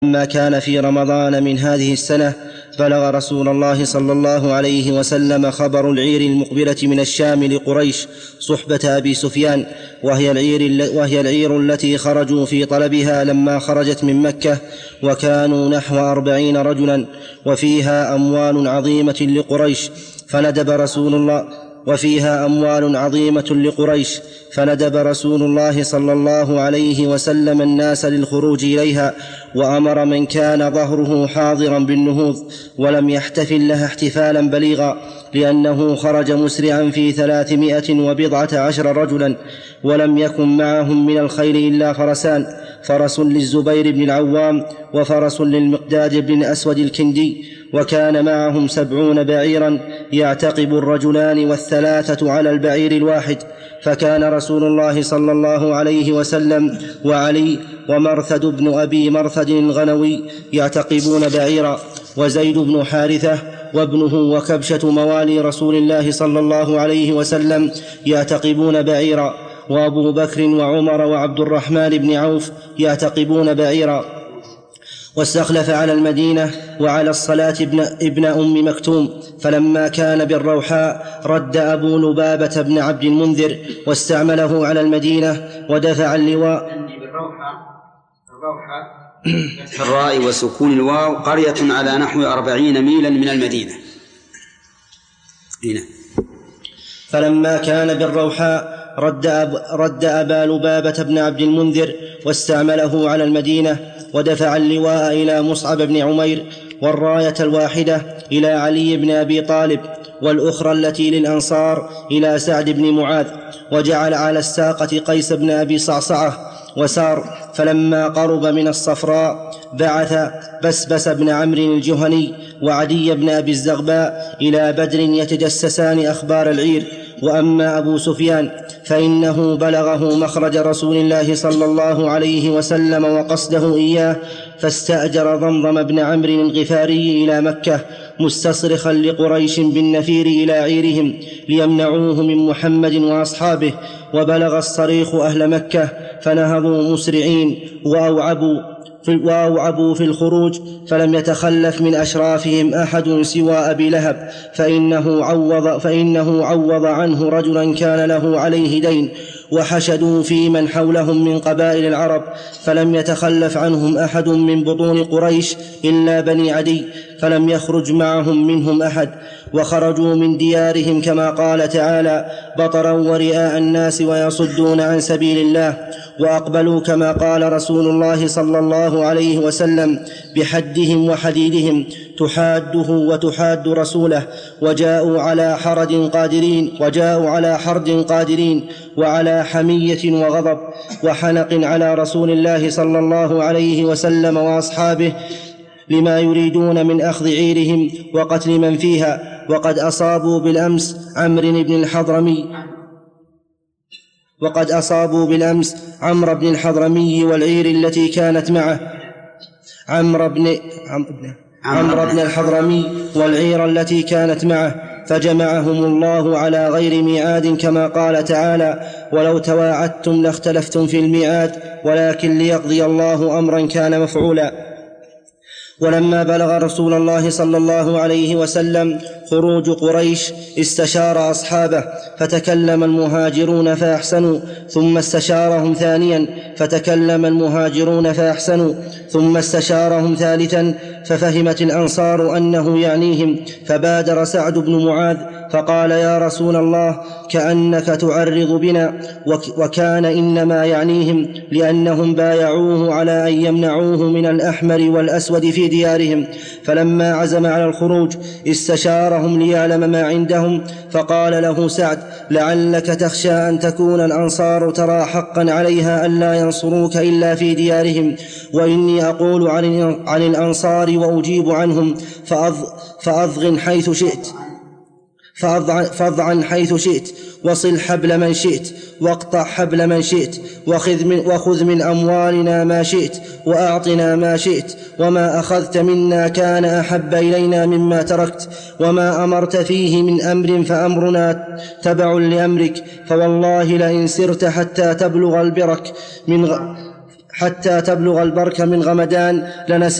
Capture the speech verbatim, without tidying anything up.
لما كان في رمضان من هذه السنة بلغ رسول الله صلى الله عليه وسلم خبر العير المقبلة من الشام لقريش صحبة أبي سفيان، وهي العير, وهي العير التي خرجوا في طلبها لما خرجت من مكة، وكانوا نحو أربعين رجلا، وفيها أموال عظيمة لقريش فندب رسول الله وفيها أموال عظيمة لقريش فندب رسول الله صلى الله عليه وسلم الناس للخروج إليها، وأمر من كان ظهره حاضرا بالنهوض، ولم يحتفل لها احتفالا بليغا، لأنه خرج مسرعا في ثلاثمائة وبضعة عشر رجلا، ولم يكن معهم من الخيل إلا فرسان، فرس للزبير بن العوام وفرس للمقداد بن أسود الكندي، وكان معهم سبعون بعيرا يعتقب الرجلان والثلاثة على البعير الواحد. فكان رسول الله صلى الله عليه وسلم وعلي ومرثد بن أبي مرثد الغنوي يعتقبون بعيرا، وزيد بن حارثة وابنه وكبشة موالي رسول الله صلى الله عليه وسلم يعتقبون بعيرا، وأبو بكر وعمر وعبد الرحمن بن عوف يعتقبون بعيرا. واستخلف على المدينة وعلى الصلاة ابن, ابن أم مكتوم، فلما كان بالروحاء رد أبو لبابة بن عبد المنذر واستعمله على المدينة ودفع اللواء. في الراء وسكون الواو قرية على نحو أربعين ميلا من المدينة. هنا. فلما كان بالروحاء رد, أب رد أبا لبابة بن عبد المنذر واستعمله على المدينة ودفع اللواء إلى مصعب بن عمير، والراية الواحدة إلى علي بن أبي طالب، والأخرى التي للأنصار إلى سعد بن معاذ، وجعل على الساقة قيس بن أبي صعصعة وسار. فلما قرب من الصفراء بعث بسبس بن عمرو الجهني وعدي بن أبي الزغباء إلى بدر يتجسسان أخبار العير. وأما أبو سفيان فإنه بلغه مخرج رسول الله صلى الله عليه وسلم وقصده إياه، فاستأجر ضمضم بن عمرو الغفاري إلى مكة مستصرخا لقريش بالنفير إلى عيرهم ليمنعوه من محمد وأصحابه. وبلغ الصريخ أهل مكة فنهضوا مسرعين وأوعبوا في, وأوعبوا في الخروج، فلم يتخلف من أشرافهم أحد سوى أبي لهب، فإنه عوض, فإنه عوض عنه رجلا كان له عليه دين، وحشدوا في من حولهم من قبائل العرب، فلم يتخلف عنهم أحد من بطون قريش إلا بني عدي، فلم يخرج معهم منهم أحد، وخرجوا من ديارهم كما قال تعالى بطرا ورئاء الناس ويصدون عن سبيل الله، وأقبلوا كما قال رسول الله صلى الله عليه وسلم بحدهم وحديدهم تحاده وتحاد رسوله، وجاءوا على حرد قادرين وجاءوا على حرد قادرين وعلى حمية وغضب وحنق على رسول الله صلى الله عليه وسلم وأصحابه لما يريدون من أخذ عيرهم وقتل من فيها. وقد أصابوا بالأمس عمرو بن الحضرمي وقد أصابوا بالأمس عمرو بن الحضرمي والعير التي كانت معه عمرو بن عمرو بن الحضرمي والعير التي كانت معه فجمعهم الله على غير ميعاد كما قال تعالى ولو تواعدتم لاختلفتم في الميعاد ولكن ليقضي الله أمرا كان مفعولا. ولما بلغ رسول الله صلى الله عليه وسلم خروج قريش استشار أصحابه فتكلم المهاجرون فأحسنوا، ثم استشارهم ثانيا فتكلم المهاجرون فأحسنوا، ثم استشارهم ثالثا ففهمت الأنصار أنه يعنيهم، فبادر سعد بن معاذ فقال يا رسول الله كأنك تعرض بنا، وكان إنما يعنيهم لأنهم بايعوه على أن يمنعوه من الأحمر والأسود في ديارهم. فلما عزم على الخروج استشارهم ليعلم ما عندهم، فقال له سعد لعلك تخشى أن تكون الأنصار ترى حقا عليها ألا ينصروك إلا في ديارهم، وإني أقول عن الأنصار وأجيب عنهم، فأضغن حيث شئت فاضعن حيث شئت، وصل حبل من شئت، واقطع حبل من شئت، وخذ من, وخذ من أموالنا ما شئت، وأعطنا ما شئت، وما أخذت منا كان أحب إلينا مما تركت، وما أمرت فيه من أمر فأمرنا تبع لأمرك، فوالله لئن سرت حتى تبلغ البرك من غ... حتى تبلغ البرك من غمدان لنسير